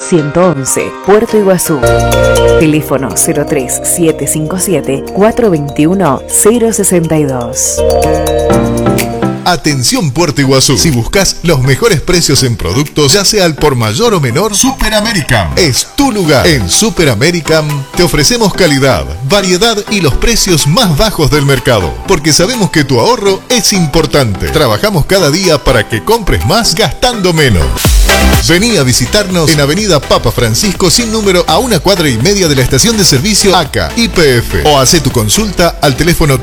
111, Puerto Iguazú. Teléfono 03-757-421-062. Atención Puerto Iguazú, si buscas los mejores precios en productos, ya sea al por mayor o menor, Super American es tu lugar. En Super American te ofrecemos calidad, variedad y los precios más bajos del mercado, porque sabemos que tu ahorro es importante. Trabajamos cada día para que compres más gastando menos. Vení a visitarnos en Avenida Papa Francisco sin número a 1,5 cuadras de la estación de servicio ACA YPF, o hace tu consulta al teléfono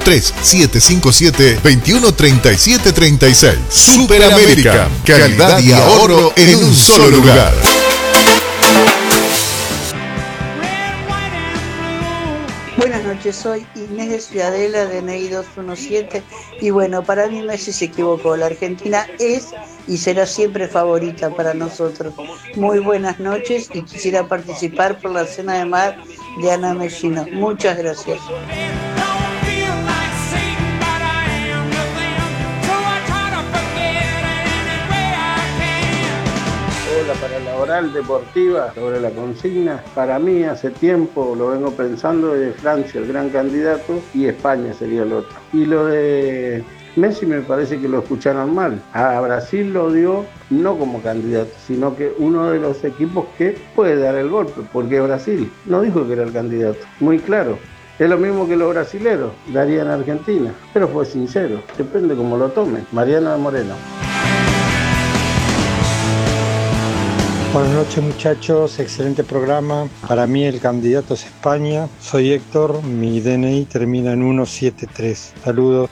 3755-213736. Super América, calidad y ahorro en un solo lugar. Buenas noches, soy Inés Ciudadela de NEI 217 y bueno, para mí Messi se equivocó. La Argentina es y será siempre favorita para nosotros. Muy buenas noches y quisiera participar por la cena de mar de Ana Mellino. Muchas gracias. Hola, para la oral deportiva sobre la consigna, para mí hace tiempo lo vengo pensando de Francia el gran candidato y España sería el otro. Y lo de Messi me parece que lo escucharon mal. A Brasil lo dio no como candidato, sino que uno de los equipos que puede dar el golpe, porque Brasil no dijo que era el candidato, muy claro. Es lo mismo que los brasileros darían a Argentina, pero fue sincero, depende cómo lo tomen. Mariana Moreno. Buenas noches muchachos, excelente programa. Para mí el candidato es España. Soy Héctor, mi DNI termina en 173. Saludos.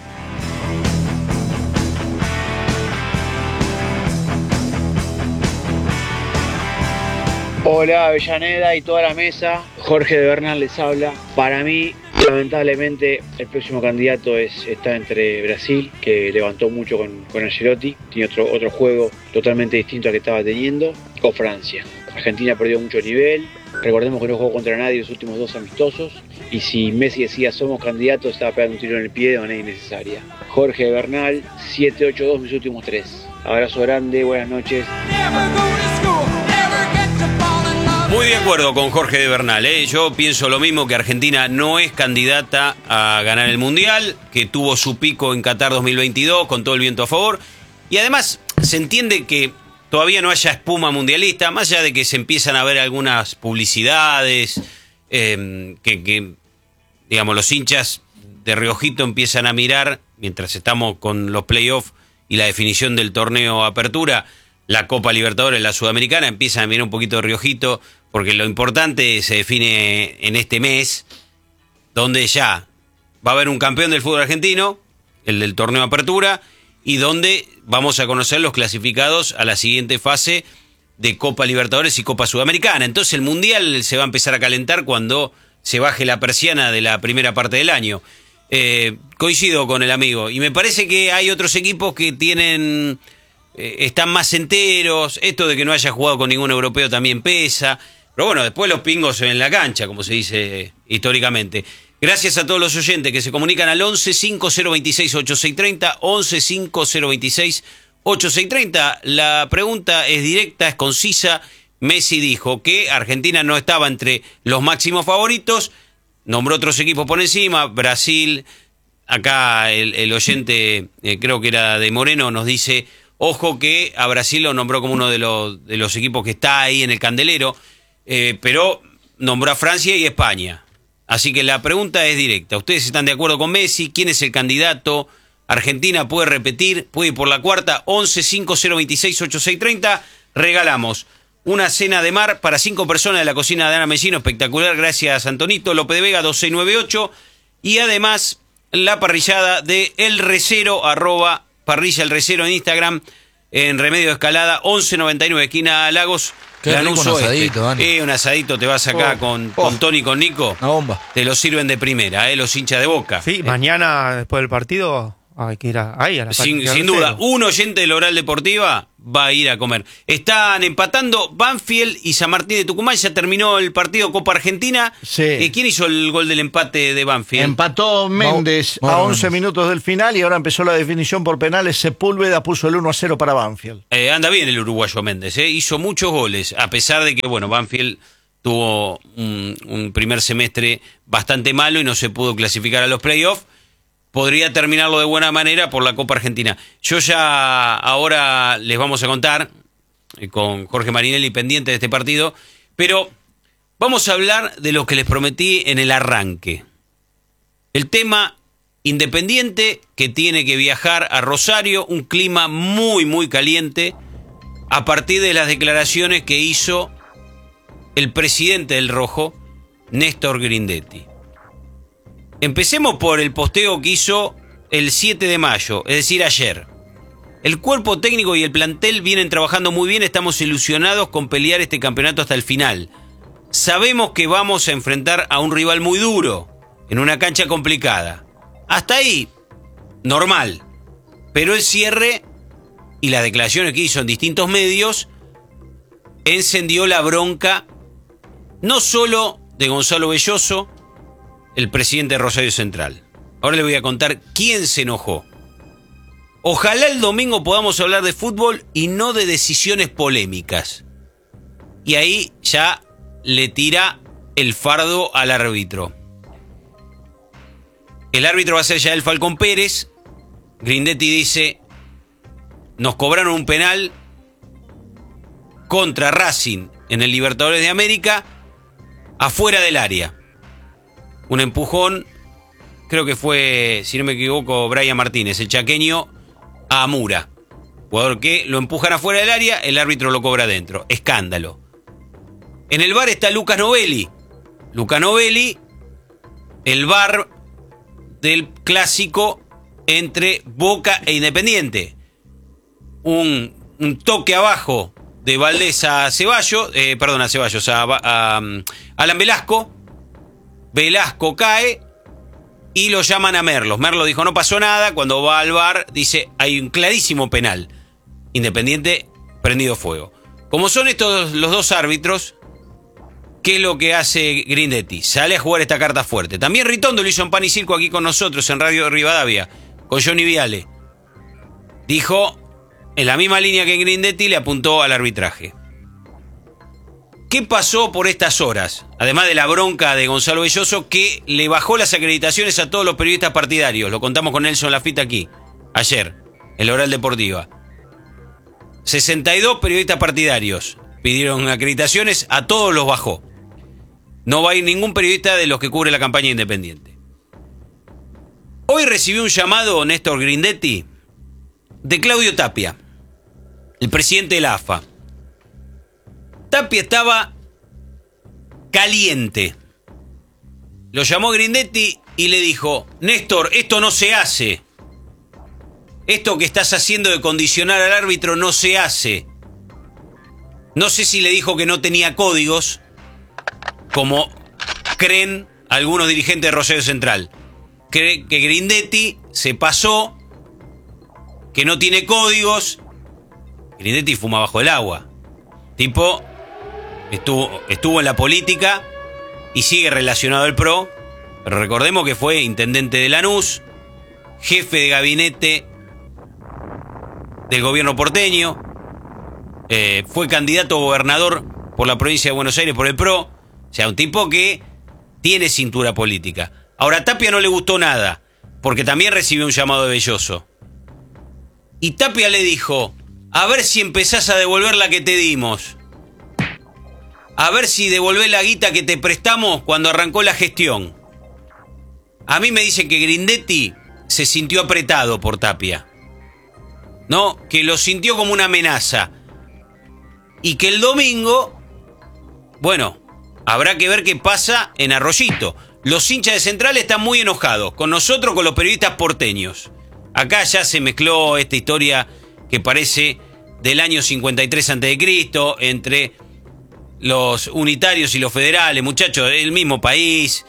Hola Avellaneda y toda la mesa, Jorge de Bernal les habla. Para mí, lamentablemente, el próximo candidato está entre Brasil, que levantó mucho con Ancelotti, tiene otro juego totalmente distinto al que estaba teniendo, o Francia. Argentina perdió mucho nivel, recordemos que no jugó contra nadie los últimos 2 amistosos, y si Messi decía somos candidatos, estaba pegando un tiro en el pie de manera innecesaria. Jorge de Bernal, 782 mis últimos 3. Abrazo grande, buenas noches. Muy de acuerdo con Jorge de Bernal, ¿eh? Yo pienso lo mismo, que Argentina no es candidata a ganar el Mundial, que tuvo su pico en Qatar 2022 con todo el viento a favor, y además se entiende que todavía no haya espuma mundialista, más allá de que se empiezan a ver algunas publicidades, que digamos los hinchas de reojito empiezan a mirar, mientras estamos con los playoffs y la definición del torneo Apertura, la Copa Libertadores, la Sudamericana, empiezan a mirar un poquito de reojito, porque lo importante se define en este mes, donde ya va a haber un campeón del fútbol argentino, el del torneo Apertura, y donde vamos a conocer los clasificados a la siguiente fase de Copa Libertadores y Copa Sudamericana. Entonces el Mundial se va a empezar a calentar cuando se baje la persiana de la primera parte del año. Coincido con el amigo, y me parece que hay otros equipos que tienen... están más enteros, esto de que no haya jugado con ningún europeo también pesa, pero bueno, después los pingos en la cancha, como se dice históricamente. Gracias a todos los oyentes que se comunican al 11 5026 8630, 11 5026 8630. La pregunta es directa, es concisa. Messi dijo que Argentina no estaba entre los máximos favoritos, nombró otros equipos por encima, Brasil. Acá el oyente, creo que era de Moreno, nos dice... Ojo que a Brasil lo nombró como uno de los equipos que está ahí en el candelero, pero nombró a Francia y España. Así que la pregunta es directa. ¿Ustedes están de acuerdo con Messi? ¿Quién es el candidato? ¿Argentina puede repetir? ¿Puede ir por la cuarta? 11 5026 8630. Regalamos una cena de mar para 5 personas de la cocina de Ana Mellino. Espectacular. Gracias, Antonito López de Vega, 2698. Y además, la parrillada de El Recero, @ Parrilla El Recero en Instagram, en Remedio de Escalada, 1199, esquina Lagos. Qué rico un asadito, Dani. Un asadito te vas acá con Tony y con Nico. Una bomba. Te lo sirven de primera, los hinchas de Boca. Sí, mañana después del partido hay que ir ahí a la Sin duda, un oyente del Oral Deportiva va a ir a comer. Están empatando Banfield y San Martín de Tucumán. Ya terminó el partido Copa Argentina. Sí. ¿Quién hizo el gol del empate de Banfield? Empató Méndez a 11 minutos del final y ahora empezó la definición por penales. Sepúlveda puso el 1-0 para Banfield. Anda bien el uruguayo Méndez, hizo muchos goles, a pesar de que, bueno, Banfield tuvo un primer semestre bastante malo y no se pudo clasificar a los playoffs. Podría terminarlo de buena manera por la Copa Argentina. Yo ya ahora les vamos a contar, con Jorge Marinelli pendiente de este partido, pero vamos a hablar de lo que les prometí en el arranque. El tema Independiente, que tiene que viajar a Rosario, un clima muy, muy caliente, a partir de las declaraciones que hizo el presidente del Rojo, Néstor Grindetti. Empecemos por el posteo que hizo el 7 de mayo, es decir, ayer. El cuerpo técnico y el plantel vienen trabajando muy bien, estamos ilusionados con pelear este campeonato hasta el final. Sabemos que vamos a enfrentar a un rival muy duro, en una cancha complicada. Hasta ahí, normal. Pero el cierre y las declaraciones que hizo en distintos medios encendió la bronca no solo de Gonzalo Belloso, el presidente de Rosario Central. Ahora le voy a contar quién se enojó. Ojalá el domingo podamos hablar de fútbol y no de decisiones polémicas. Y ahí ya le tira el fardo al árbitro. El árbitro va a ser ya el Falcón Pérez. Grindetti dice: nos cobraron un penal contra Racing en el Libertadores de América afuera del área. Un empujón, creo que fue, si no me equivoco, Brian Martínez, el chaqueño, a Amura. Jugador que lo empujan afuera del área, el árbitro lo cobra adentro. Escándalo. En el VAR está Lucas Novelli. Lucas Novelli, el VAR del clásico entre Boca e Independiente. Un toque abajo de Valdés a Ceballos, a Alan Velasco. Velasco cae y lo llaman a Merlos. Merlos dijo no pasó nada. Cuando va al VAR dice hay un clarísimo penal. Independiente prendido fuego. Como son estos los dos árbitros, ¿qué es lo que hace Grindetti? Sale a jugar esta carta fuerte. También Ritondo lo hizo en Pan y Circo aquí con nosotros en Radio Rivadavia, con Johnny Viale. Dijo, en la misma línea que Grindetti, le apuntó al arbitraje. ¿Qué pasó por estas horas? Además de la bronca de Gonzalo Belloso, que le bajó las acreditaciones a todos los periodistas partidarios. Lo contamos con Nelson Lafita aquí, ayer, en la Oral Deportiva. 62 periodistas partidarios pidieron acreditaciones, a todos los bajó. No va a ir ningún periodista de los que cubre la campaña independiente. Hoy recibió un llamado Néstor Grindetti de Claudio Tapia, el presidente de la AFA. Tapia estaba caliente. Lo llamó Grindetti y le dijo: Néstor, esto no se hace. Esto que estás haciendo de condicionar al árbitro no se hace. No sé si le dijo que no tenía códigos, como creen algunos dirigentes de Rosario Central. Cree que Grindetti se pasó, que no tiene códigos. Grindetti fuma bajo el agua. Tipo, estuvo en la política y sigue relacionado al PRO, pero recordemos que fue intendente de Lanús, jefe de gabinete del gobierno porteño, fue candidato a gobernador por la provincia de Buenos Aires por el PRO. O sea, un tipo que tiene cintura política. Ahora, a Tapia no le gustó nada, porque también recibió un llamado de Belloso. Y Tapia le dijo: a ver si empezás a devolver la que te dimos. A ver si devolvés la guita que te prestamos cuando arrancó la gestión. A mí me dicen que Grindetti se sintió apretado por Tapia, ¿no? Que lo sintió como una amenaza. Y que el domingo, bueno, habrá que ver qué pasa en Arroyito. Los hinchas de Central están muy enojados con nosotros, con los periodistas porteños. Acá ya se mezcló esta historia que parece del año 53 a.C. entre los unitarios y los federales. Muchachos, el mismo país,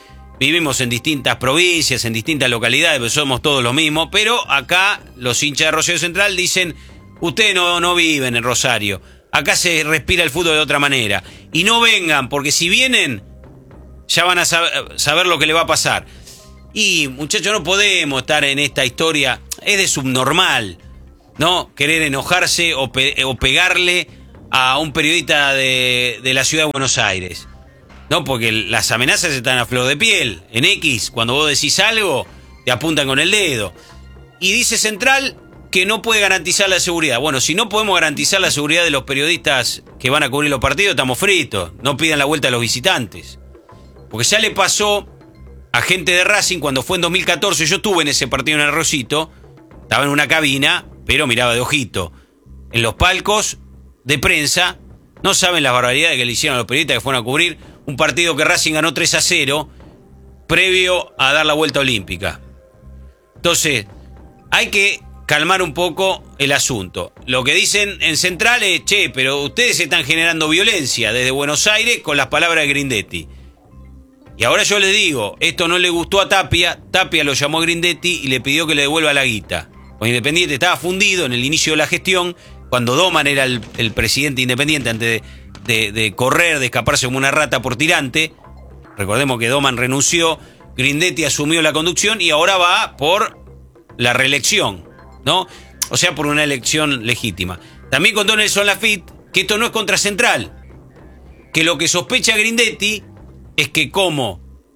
vivimos en distintas provincias, en distintas localidades, pero somos todos lo mismo, pero acá los hinchas de Rosario Central dicen, ustedes no viven en Rosario, acá se respira el fútbol de otra manera, y no vengan, porque si vienen, ya van a saber lo que le va a pasar. Y muchachos, no podemos estar en esta historia, es de subnormal, ¿no? Querer enojarse o pegarle a un periodista de la ciudad de Buenos Aires. No, porque las amenazas están a flor de piel. En X, cuando vos decís algo, te apuntan con el dedo. Y dice Central que no puede garantizar la seguridad. Bueno, si no podemos garantizar la seguridad de los periodistas que van a cubrir los partidos, estamos fritos. No pidan la vuelta a los visitantes. Porque ya le pasó a gente de Racing cuando fue en 2014. Yo estuve en ese partido en el Rosito. Estaba en una cabina, pero miraba de ojito. En los palcos de prensa, no saben las barbaridades que le hicieron a los periodistas que fueron a cubrir un partido que Racing ganó 3-0 previo a dar la vuelta olímpica. Entonces, hay que calmar un poco el asunto. Lo que dicen en Central es, che, pero ustedes están generando violencia desde Buenos Aires con las palabras de Grindetti. Y ahora yo les digo, esto no le gustó a Tapia, Tapia lo llamó a Grindetti y le pidió que le devuelva la guita. Pues Independiente estaba fundido en el inicio de la gestión, cuando Doman era el presidente Independiente antes de correr, de escaparse como una rata por tirante. Recordemos que Doman renunció, Grindetti asumió la conducción y ahora va por la reelección, ¿no? O sea, por una elección legítima. También contó Nelson Lafitte que esto no es contra Central, que lo que sospecha Grindetti es que como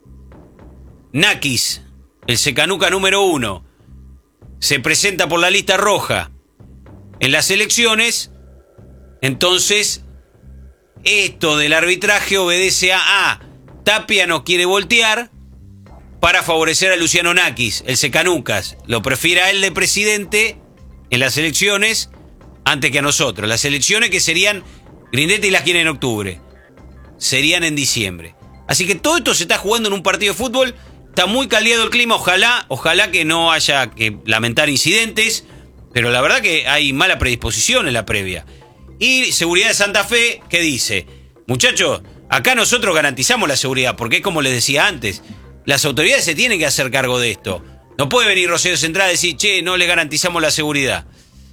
Nakis, el secanuca número 1, se presenta por la lista roja en las elecciones, entonces esto del arbitraje obedece a Tapia no quiere voltear para favorecer a Luciano Nakis, el secanucas. Lo prefiere a él de presidente en las elecciones antes que a nosotros. Las elecciones que serían, Grindetti las quiere en octubre, serían en diciembre. Así que todo esto se está jugando en un partido de fútbol. Está muy caldeado el clima. Ojalá que no haya que lamentar incidentes. Pero la verdad que hay mala predisposición en la previa. Y Seguridad de Santa Fe, ¿qué dice? Muchachos, acá nosotros garantizamos la seguridad. Porque es como les decía antes, las autoridades se tienen que hacer cargo de esto. No puede venir Rosario Central a decir, che, no le garantizamos la seguridad.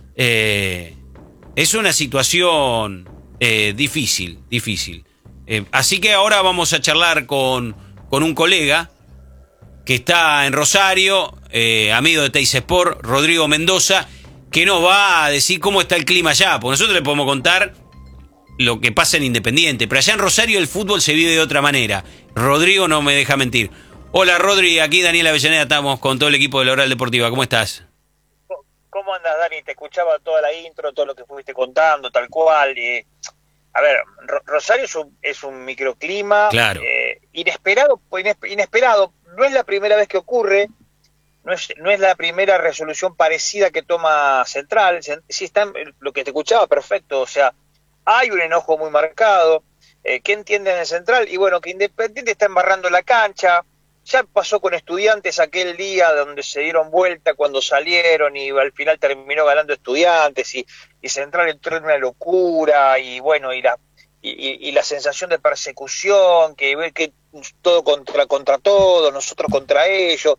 Es una situación difícil. Así que ahora vamos a charlar con un colega que está en Rosario, amigo de Teis Sport, Rodrigo Mendoza, que nos va a decir cómo está el clima allá, porque nosotros le podemos contar lo que pasa en Independiente, pero allá en Rosario el fútbol se vive de otra manera. Rodrigo no me deja mentir. Hola Rodri, aquí Daniel Avellaneda, estamos con todo el equipo de la Oral Deportiva, ¿cómo estás? ¿Cómo andas, Dani? Te escuchaba toda la intro, todo lo que fuiste contando, tal cual. A ver, Rosario es un microclima, claro. Inesperado. No es la primera vez que ocurre, no es la primera resolución parecida que toma Central. Sí, lo que te escuchaba, perfecto. O sea, hay un enojo muy marcado. ¿Qué entienden en Central? Y bueno, que Independiente está embarrando la cancha. Ya pasó con Estudiantes aquel día donde se dieron vuelta cuando salieron y al final terminó ganando Estudiantes y Central entró en una locura y bueno, y la sensación de persecución, que todo contra todos, nosotros contra ellos.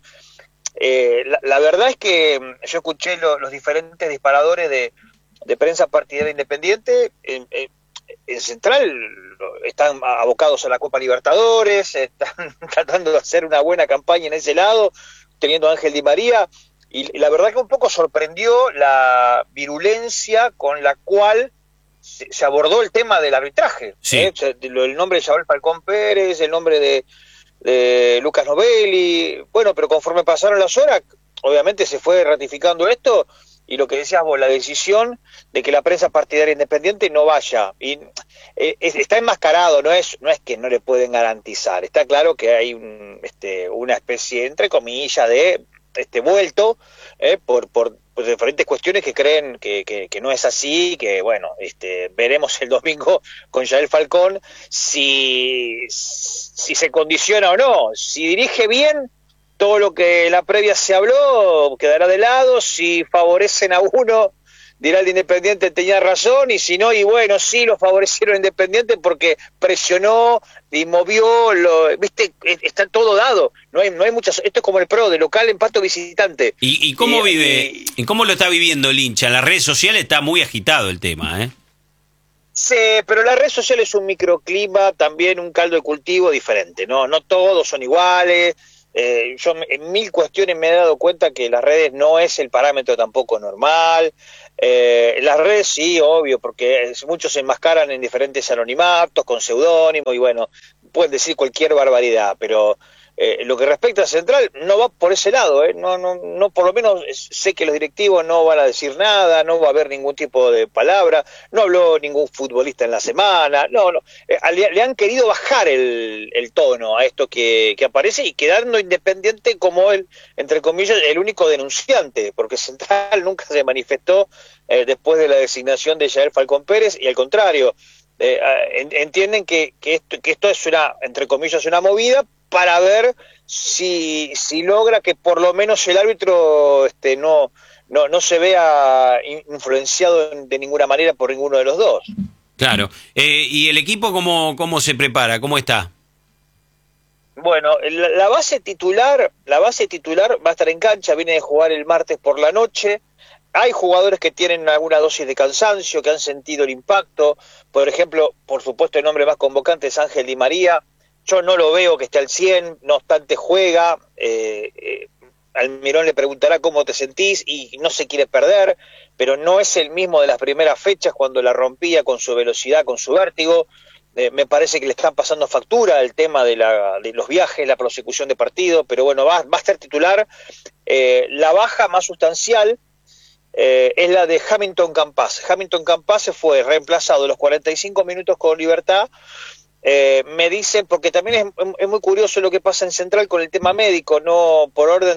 La verdad es que yo escuché los diferentes disparadores de prensa partidaria Independiente. En Central están abocados a la Copa Libertadores, están tratando de hacer una buena campaña en ese lado, teniendo a Ángel Di María, y la verdad que un poco sorprendió la virulencia con la cual se abordó el tema del arbitraje. Sí. El nombre de Yabel Falcón Pérez, el nombre de Lucas Novelli, bueno, pero conforme pasaron las horas, obviamente se fue ratificando esto, y lo que decías vos, la decisión de que la prensa partidaria Independiente no vaya. Y está enmascarado, no es que no le pueden garantizar. Está claro que hay una especie, entre comillas, de vuelto por diferentes cuestiones que creen que no es así, que bueno, veremos el domingo con Yael Falcón si se condiciona o no. Si dirige bien, todo lo que en la previa se habló quedará de lado. Si favorecen a uno, dirá el de Independiente tenía razón, y si no, y bueno, sí lo favorecieron Independiente porque presionó y movió, viste, está todo dado, no hay muchas, esto es como el PRO, de local, empate o visitante. ¿Y cómo y cómo lo está viviendo el hincha? En las redes sociales está muy agitado el tema, ¿eh? Sí, pero la red social es un microclima, también un caldo de cultivo diferente, no todos son iguales. Yo en mil cuestiones me he dado cuenta que las redes no es el parámetro tampoco normal. Las redes sí, obvio, porque muchos se enmascaran en diferentes anonimatos, con seudónimo, y bueno, pueden decir cualquier barbaridad, pero lo que respecta a Central no va por ese lado, no, por lo menos sé que los directivos no van a decir nada, no va a haber ningún tipo de palabra, no habló ningún futbolista en la semana, le han querido bajar el tono a esto que aparece, y quedando Independiente como el, entre comillas, el único denunciante, porque Central nunca se manifestó después de la designación de Yael Falcón Pérez, y al contrario, entienden que esto es una, entre comillas, una movida para ver si logra que por lo menos el árbitro no se vea influenciado de ninguna manera por ninguno de los dos. Claro. ¿Y el equipo cómo se prepara? ¿Cómo está? Bueno, la base titular va a estar en cancha, viene de jugar el martes por la noche. Hay jugadores que tienen alguna dosis de cansancio, que han sentido el impacto. Por ejemplo, por supuesto, el nombre más convocante es Ángel Di María. Yo no lo veo que esté al 100, no obstante juega. Almirón le preguntará cómo te sentís y no se quiere perder, pero no es el mismo de las primeras fechas cuando la rompía con su velocidad, con su vértigo. Me parece que le están pasando factura el tema de los viajes, la prosecución de partido, pero bueno, va a estar titular. La baja más sustancial es la de Hamilton Campas. Hamilton Campas se fue reemplazado los 45 minutos con Libertad. Me dicen, porque también es muy curioso lo que pasa en Central con el tema médico, no por orden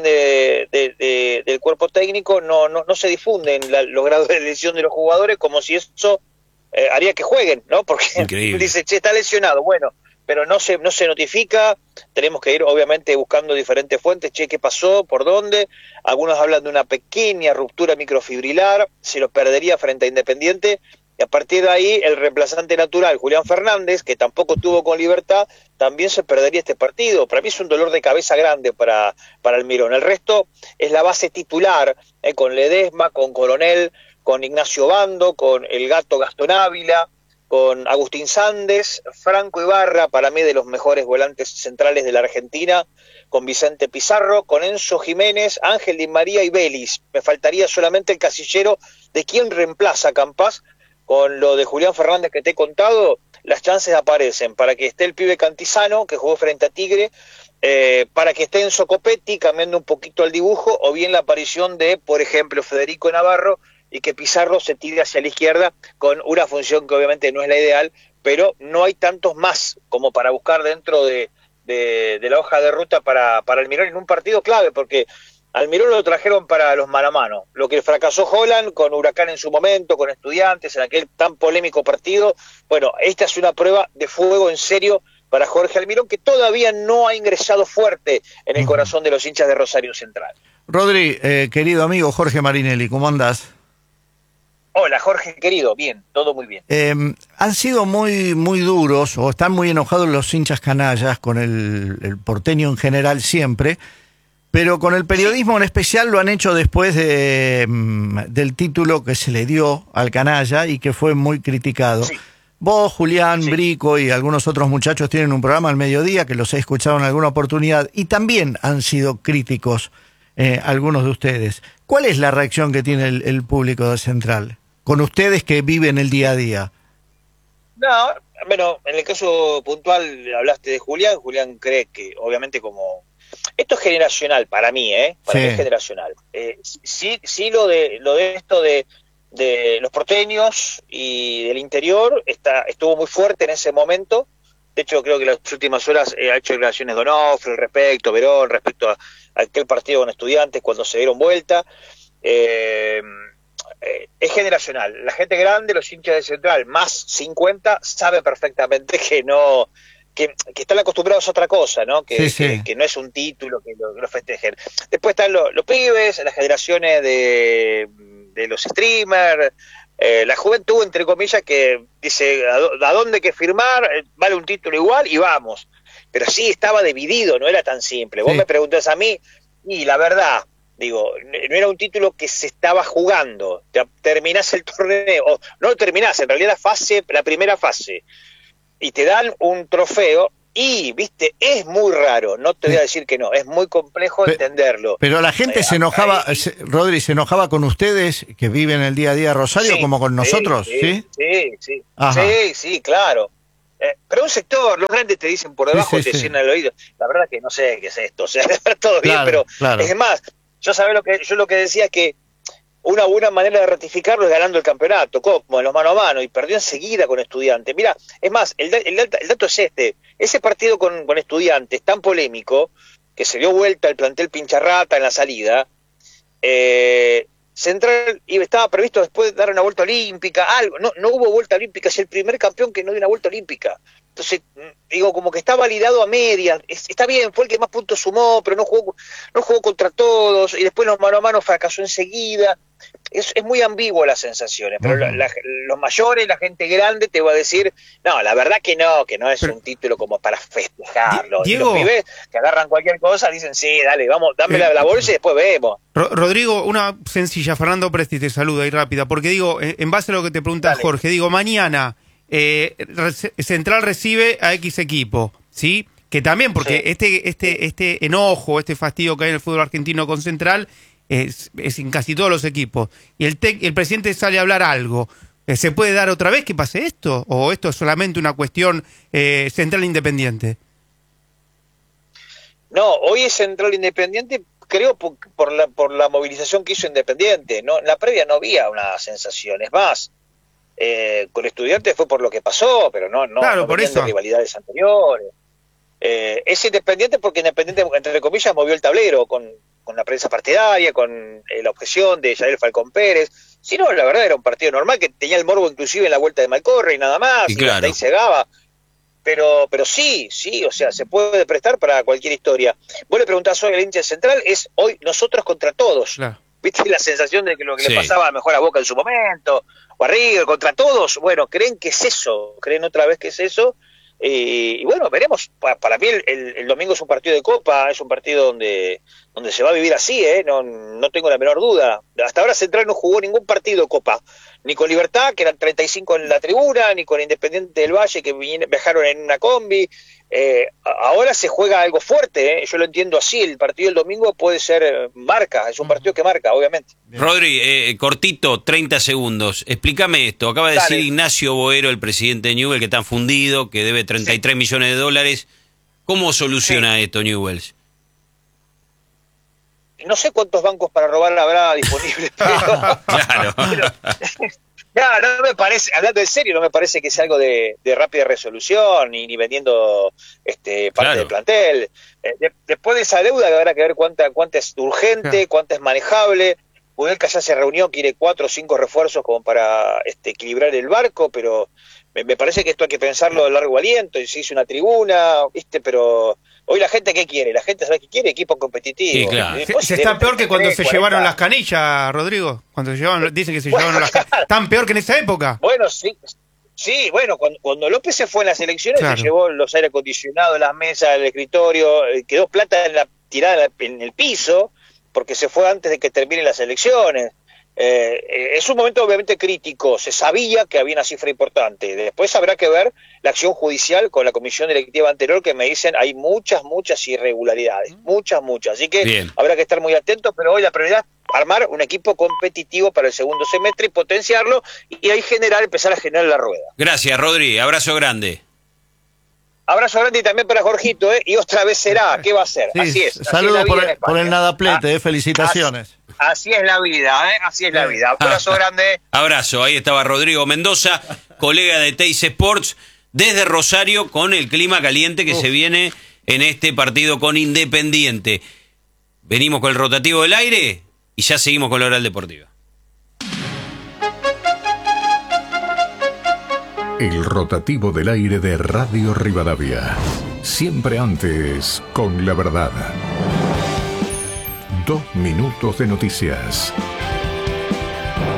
del cuerpo técnico, no se difunden los grados de lesión de los jugadores, como si eso haría que jueguen, ¿no? Porque dice, che, está lesionado, bueno, pero no se notifica. Tenemos que ir obviamente buscando diferentes fuentes, che, ¿qué pasó? ¿Por dónde? Algunos hablan de una pequeña ruptura microfibrilar, se lo perdería frente a Independiente. Y a partir de ahí, el reemplazante natural, Julián Fernández, que tampoco tuvo con Libertad, también se perdería este partido. Para mí es un dolor de cabeza grande para Almirón. El resto es la base titular, con Ledesma, con Coronel, con Ignacio Bando, con el Gato Gastón Ávila, con Agustín Sández, Franco Ibarra, para mí de los mejores volantes centrales de la Argentina, con Vicente Pizarro, con Enzo Jiménez, Ángel Di María y Vélez. Me faltaría solamente el casillero de quién reemplaza a Campas. Con lo de Julián Fernández que te he contado, las chances aparecen para que esté el pibe Cantizano, que jugó frente a Tigre, para que esté Enzo Copetti, cambiando un poquito el dibujo, o bien la aparición de, por ejemplo, Federico Navarro, y que Pizarro se tire hacia la izquierda, con una función que obviamente no es la ideal, pero no hay tantos más como para buscar dentro de la hoja de ruta para Almirón en un partido clave, porque Almirón lo trajeron para los mano a mano. Lo que fracasó Holland con Huracán en su momento, con Estudiantes, en aquel tan polémico partido. Bueno, esta es una prueba de fuego en serio para Jorge Almirón, que todavía no ha ingresado fuerte en el corazón de los hinchas de Rosario Central. Rodri, querido amigo Jorge Marinelli, ¿cómo andás? Hola, Jorge, querido, bien, todo muy bien. Han sido muy duros, o están muy enojados los hinchas canallas con el porteño en general siempre, pero con el periodismo en especial lo han hecho después del título que se le dio al canalla y que fue muy criticado. Sí. Vos, Julián, sí, Brico y algunos otros muchachos tienen un programa al mediodía que los he escuchado en alguna oportunidad y también han sido críticos algunos de ustedes. ¿Cuál es la reacción que tiene el público de Central con ustedes que viven el día a día? No, bueno, en el caso puntual hablaste de Julián. Julián cree que obviamente como... Esto es generacional para mí, para mí es generacional. Sí, lo de esto de los porteños y del interior estuvo muy fuerte en ese momento. De hecho, creo que en las últimas horas ha hecho declaraciones Donofrio al respecto, Verón, respecto a aquel partido con Estudiantes cuando se dieron vuelta. Es generacional. La gente grande, los hinchas de Central, más 50, sabe perfectamente que no... Que están acostumbrados a otra cosa, ¿no? Que no es un título que lo festejen. Después están los pibes, las generaciones de de los streamers. La juventud, entre comillas, que dice a dónde hay que firmar, vale un título igual y vamos. Pero sí estaba dividido, no era tan simple. Vos me preguntás a mí, y la verdad, digo, no era un título que se estaba jugando. Terminás el torneo, o no lo terminás, en realidad la primera fase, y te dan un trofeo. Y, viste, es muy raro, no te voy a decir que no, es muy complejo entenderlo. Pero la gente se enojaba, Rodri, ¿se enojaba con ustedes que viven el día a día Rosario como con nosotros? Sí, claro. Pero un sector, los grandes te dicen por debajo, te llenan el oído. La verdad que no sé qué es esto, o sea, todo bien, pero es más, yo lo que decía es que una buena manera de ratificarlo es ganando el campeonato, como en los mano a mano, y perdió enseguida con Estudiantes. Mirá, es más, el dato es ese partido con Estudiantes, tan polémico, que se dio vuelta el plantel pincharrata en la salida, Central estaba previsto después de dar una vuelta olímpica, algo, no hubo vuelta olímpica, es el primer campeón que no dio una vuelta olímpica. Entonces, digo, como que está validado a medias, está bien, fue el que más puntos sumó, pero no jugó contra todos, y después los mano a mano fracasó enseguida. Es muy ambiguo las sensaciones, pero los mayores, la gente grande te va a decir, no, la verdad que no es un título como para festejarlo. Diego, y los pibes que agarran cualquier cosa dicen, sí, dale, vamos, dame la bolsa y después vemos. Rodrigo, una sencilla, Fernando Presti te saluda y rápida, porque digo, en base a lo que te pregunta Jorge, digo, mañana Central recibe a X equipo, ¿sí? Que también, porque este enojo, este fastidio que hay en el fútbol argentino con Central es en casi todos los equipos, y el presidente sale a hablar algo. ¿Se puede dar otra vez que pase esto? ¿O esto es solamente una cuestión Central Independiente? No, hoy es Central Independiente, creo por la movilización que hizo Independiente. No, en la previa no había una sensación, es más, con Estudiantes fue por lo que pasó, pero no por eso. De rivalidades anteriores. Es Independiente porque Independiente, entre comillas, movió el tablero con la prensa partidaria, con la objeción de Yael Falcón Pérez. Si no, la verdad era un partido normal que tenía el morbo inclusive en la vuelta de Malcorre y nada más, y ahí cegaba. Pero sí, o sea, se puede prestar para cualquier historia. Vos le preguntás hoy al hincha central, es hoy nosotros contra todos. Claro. ¿Viste la sensación de que lo que le pasaba mejor a Boca en su momento, o a River, contra todos? Bueno, creen que es eso, creen otra vez que es eso. Y bueno, veremos. Para mí el domingo es un partido de Copa, es un partido donde se va a vivir así, no tengo la menor duda. Hasta ahora Central no jugó ningún partido de Copa, ni con Libertad, que eran 35 en la tribuna, ni con Independiente del Valle, que viajaron en una combi. Ahora se juega algo fuerte, yo lo entiendo así. El partido del domingo puede ser marca, es un partido que marca, obviamente. Rodri, cortito, 30 segundos. Explícame esto. Acaba de decir Ignacio Boero, el presidente de Newell's, que está fundido, que debe 33 millones de dólares. ¿Cómo soluciona esto Newell's? No sé cuántos bancos para robar habrá disponibles. Claro. No me parece, hablando en serio, no me parece que sea algo de rápida resolución, ni vendiendo parte del plantel. Después de esa deuda habrá que ver cuánta es urgente, cuánta es manejable. Udelca ya se reunió, quiere 4 o 5 refuerzos como para equilibrar el barco, pero me parece que esto hay que pensarlo de largo aliento, y se hizo una tribuna, pero hoy la gente, ¿qué quiere? La gente sabe que quiere equipo competitivo. Sí, claro. Se está peor que cuando se llevaron las canillas, Rodrigo. Cuando dicen que se llevaron las canillas. ¿Tan peor que en esa época? Bueno, sí, bueno, cuando López se fue en las elecciones, se llevó los aire acondicionados, las mesas, el escritorio, quedó plata tirada en el piso, porque se fue antes de que terminen las elecciones. Es un momento obviamente crítico, se sabía que había una cifra importante. Después habrá que ver la acción judicial con la comisión directiva anterior, que me dicen hay muchas irregularidades, muchas. Así que habrá que estar muy atentos, pero hoy la prioridad es armar un equipo competitivo para el segundo semestre y potenciarlo, y ahí empezar a generar la rueda. Gracias, Rodri, abrazo grande. Abrazo grande y también para Jorgito, y otra vez será, ¿qué va a ser? Sí, así es. Saludos por el nadaplete, felicitaciones. Así es la vida, así es la vida. Abrazo grande. Abrazo, ahí estaba Rodrigo Mendoza, colega de Teis Sports, desde Rosario, con el clima caliente que se viene en este partido con Independiente. Venimos con el rotativo del aire y ya seguimos con la Oral Deportiva. El rotativo del aire de Radio Rivadavia. Siempre antes con la verdad. 2 minutos de noticias.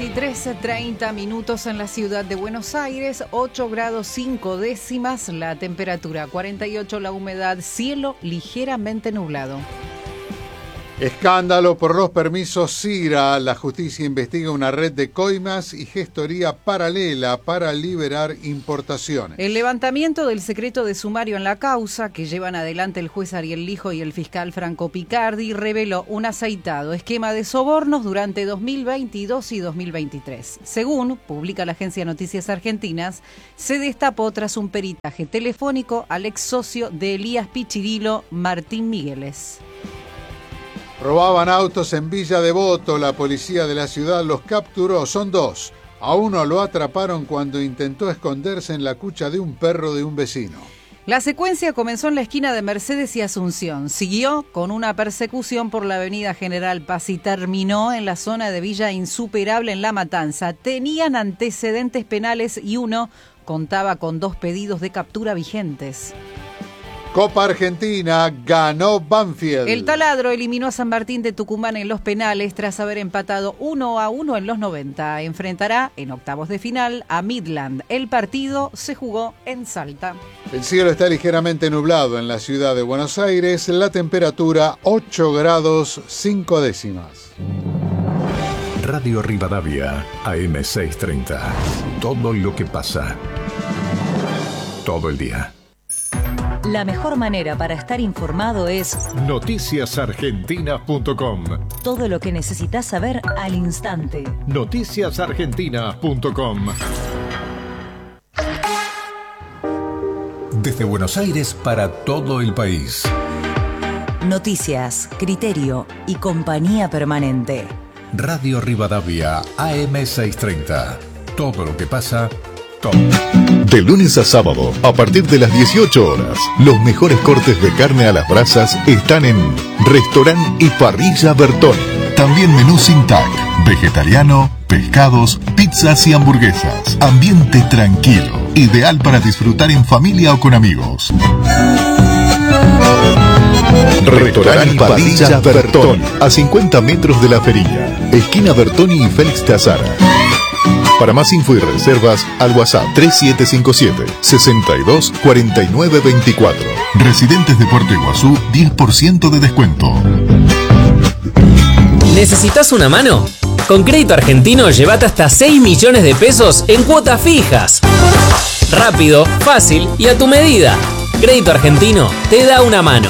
23:30 minutos en la ciudad de Buenos Aires, 8 grados 5 décimas la temperatura, 48 la humedad, cielo ligeramente nublado. Escándalo por los permisos CIRA. La justicia investiga una red de coimas y gestoría paralela para liberar importaciones. El levantamiento del secreto de sumario en la causa, que llevan adelante el juez Ariel Lijo y el fiscal Franco Picardi, reveló un aceitado esquema de sobornos durante 2022 y 2023. Según publica la agencia Noticias Argentinas, se destapó tras un peritaje telefónico al ex socio de Elías Pichirilo, Martín Migueles. Robaban autos en Villa Devoto. La policía de la ciudad los capturó. Son dos. A uno lo atraparon cuando intentó esconderse en la cucha de un perro de un vecino. La secuencia comenzó en la esquina de Mercedes y Asunción. Siguió con una persecución por la avenida General Paz y terminó en la zona de Villa Insuperable en La Matanza. Tenían antecedentes penales y uno contaba con 2 pedidos de captura vigentes. Copa Argentina, ganó Banfield. El Taladro eliminó a San Martín de Tucumán en los penales tras haber empatado 1-1 en los 90. Enfrentará en octavos de final a Midland. El partido se jugó en Salta. El cielo está ligeramente nublado en la ciudad de Buenos Aires. La temperatura 8 grados 5 décimas. Radio Rivadavia, AM630. Todo lo que pasa. Todo el día. La mejor manera para estar informado es noticiasargentinas.com. Todo lo que necesitas saber al instante. Noticiasargentinas.com. Desde Buenos Aires para todo el país. Noticias, criterio y compañía permanente. Radio Rivadavia, AM630. Todo lo que pasa, todo. De lunes a sábado, a partir de las 18 horas, los mejores cortes de carne a las brasas están en Restaurant y Parrilla Bertoni. También menú sin tag, vegetariano, pescados, pizzas y hamburguesas. Ambiente tranquilo, ideal para disfrutar en familia o con amigos. Restaurant y Parrilla Bertoni, a 50 metros de la Feria, esquina Bertoni y Félix de Azara. Para más info y reservas, al WhatsApp 3757-624924. Residentes de Puerto Iguazú, 10% de descuento. ¿Necesitas una mano? Con Crédito Argentino, llévate hasta 6 millones de pesos en cuotas fijas. Rápido, fácil y a tu medida. Crédito Argentino te da una mano.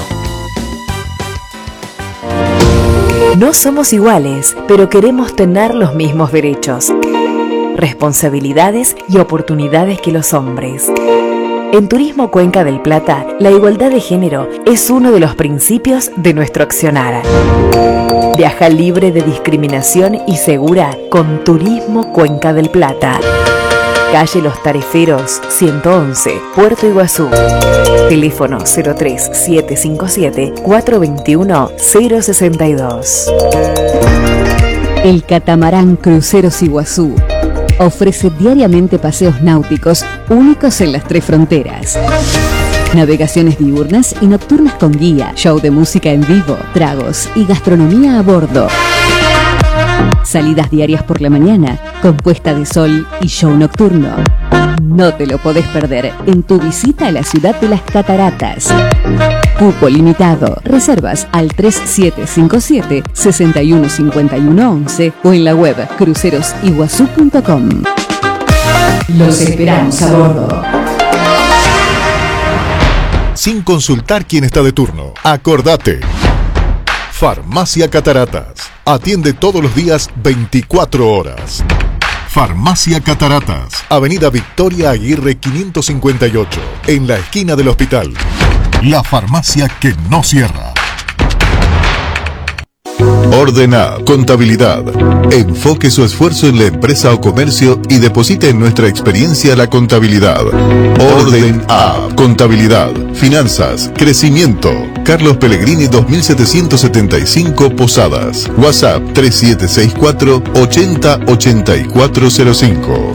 No somos iguales, pero queremos tener los mismos derechos, responsabilidades y oportunidades que los hombres. En Turismo Cuenca del Plata, la igualdad de género es uno de los principios de nuestro accionar. Viaja libre de discriminación y segura con Turismo Cuenca del Plata. Calle Los Tareferos, 111, Puerto Iguazú. Teléfono 0375421-062. El catamarán Cruceros Iguazú ofrece diariamente paseos náuticos únicos en las 3 fronteras. Navegaciones diurnas y nocturnas con guía, show de música en vivo, tragos y gastronomía a bordo. Salidas diarias por la mañana, con puesta de sol y show nocturno. No te lo podés perder en tu visita a la ciudad de las Cataratas. Cupo limitado. Reservas al 3757-615111 o en la web crucerosiguazú.com. Los esperamos a bordo. Sin consultar quién está de turno. Acordate. Farmacia Cataratas. Atiende todos los días 24 horas. Farmacia Cataratas. Avenida Victoria Aguirre 558. En la esquina del hospital. La farmacia que no cierra. Ordena Contabilidad. Enfoque su esfuerzo en la empresa o comercio y deposite en nuestra experiencia la contabilidad. Orden A. Contabilidad, finanzas, crecimiento. Carlos Pellegrini 2775 Posadas. WhatsApp 3764 808405.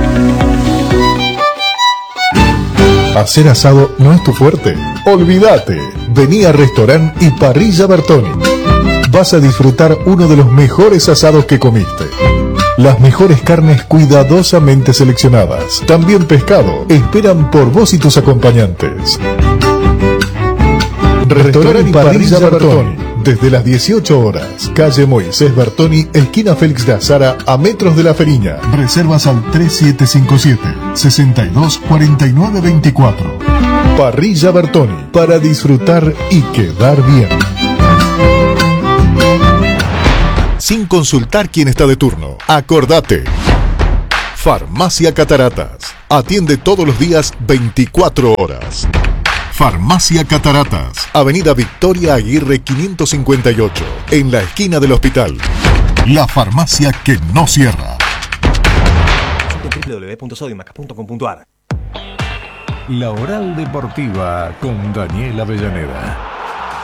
¿Hacer asado no es tu fuerte? Olvídate. Vení a Restaurant y Parrilla Bertoni. Vas a disfrutar uno de los mejores asados que comiste. Las mejores carnes cuidadosamente seleccionadas. También pescado. Esperan por vos y tus acompañantes. Restaurante y Parrilla Bertoni. Desde las 18 horas. Calle Moisés Bertoni, esquina Félix de Azara, a metros de La Feriña. Reservas al 3757-624924. Parrilla Bertoni. Para disfrutar y quedar bien. Sin consultar quién está de turno. Acordate. Farmacia Cataratas. Atiende todos los días 24 horas. Farmacia Cataratas. Avenida Victoria Aguirre 558. En la esquina del hospital. La farmacia que no cierra. La Oral Deportiva con Daniel Avellaneda.